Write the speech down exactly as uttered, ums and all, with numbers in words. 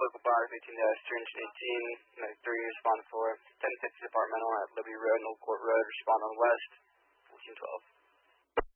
local fires, eighteen dash three eighteen, medic three, respond to four, ten fifty departmental at Liberty Road and Old Court Road, respond on west, fourteen twelve.